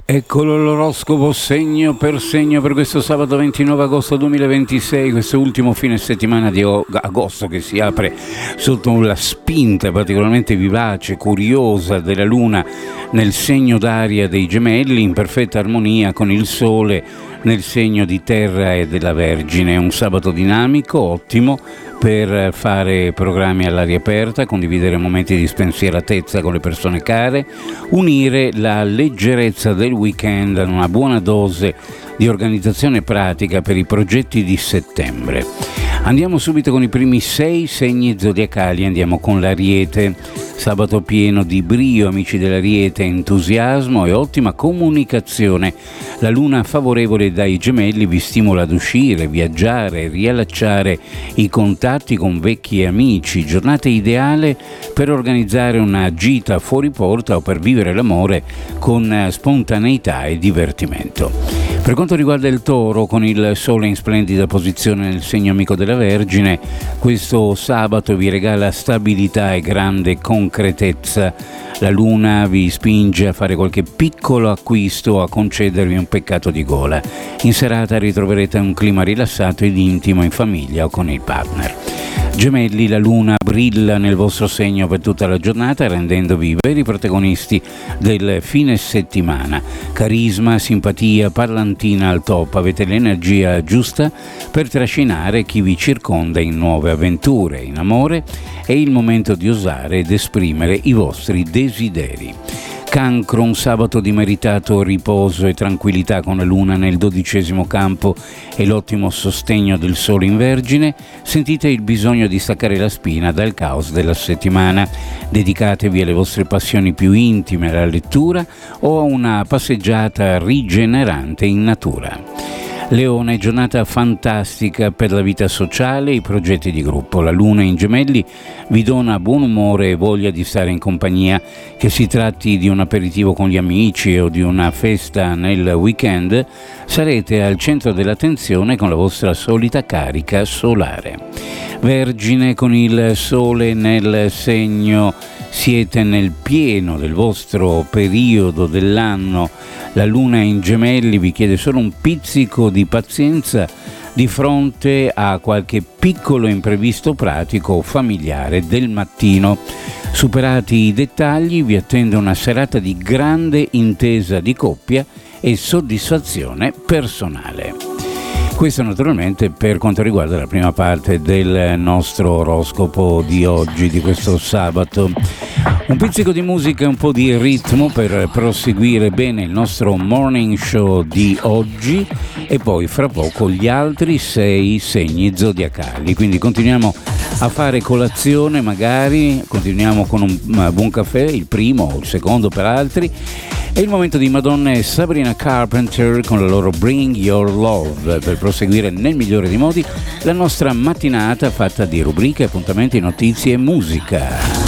Eccolo l'oroscopo segno per questo sabato 29 agosto 2026, questo ultimo fine settimana di agosto che si apre sotto la spinta particolarmente vivace, curiosa della Luna nel segno d'aria dei Gemelli, in perfetta armonia con il Sole nel segno di Terra e della Vergine. Un sabato dinamico, ottimo per fare programmi all'aria aperta, condividere momenti di spensieratezza con le persone care, unire la leggerezza del weekend a una buona dose di organizzazione pratica per i progetti di settembre. Andiamo subito con i primi 6 segni zodiacali, andiamo con l'Ariete. Sabato pieno di brio, amici dell'Ariete, entusiasmo e ottima comunicazione. La luna favorevole dai Gemelli vi stimola ad uscire, viaggiare, riallacciare i contatti con vecchi amici. Giornata ideale per organizzare una gita fuori porta o per vivere l'amore con spontaneità e divertimento. Per quanto riguarda il Toro, con il Sole in splendida posizione nel segno amico della Vergine, questo sabato vi regala stabilità e grande concretezza. La Luna vi spinge a fare qualche piccolo acquisto o a concedervi un peccato di gola. In serata ritroverete un clima rilassato ed intimo in famiglia o con il partner. Gemelli, la Luna brilla nel vostro segno per tutta la giornata, rendendovi veri protagonisti del fine settimana. Carisma, simpatia, parlantina al top, avete l'energia giusta per trascinare chi vi circonda in nuove avventure. In amore è il momento di osare ed esprimere i vostri desideri. Cancro, un sabato di meritato riposo e tranquillità con la Luna nel 12° campo e l'ottimo sostegno del Sole in Vergine. Sentite il bisogno di staccare la spina dal caos della settimana. Dedicatevi alle vostre passioni più intime, alla lettura o a una passeggiata rigenerante in natura. Leone, giornata fantastica per la vita sociale e i progetti di gruppo. La Luna in Gemelli vi dona buon umore e voglia di stare in compagnia, che si tratti di un aperitivo con gli amici o di una festa nel weekend, sarete al centro dell'attenzione con la vostra solita carica solare. Vergine, con il Sole nel segno siete nel pieno del vostro periodo dell'anno. La Luna in Gemelli vi chiede solo un pizzico di pazienza di fronte a qualche piccolo imprevisto pratico o familiare del mattino. Superati i dettagli, vi attende una serata di grande intesa di coppia e soddisfazione personale. Questo naturalmente per quanto riguarda la prima parte del nostro oroscopo di oggi, di questo sabato. Un pizzico di musica e un po' di ritmo per proseguire bene il nostro morning show di oggi e poi fra poco gli altri 6 segni zodiacali. Quindi continuiamo a fare colazione, magari continuiamo con un buon caffè, il primo o il secondo per altri. È il momento di Madonna e Sabrina Carpenter con la loro Bring Your Love per proseguire nel migliore dei modi la nostra mattinata fatta di rubriche, appuntamenti, notizie e musica.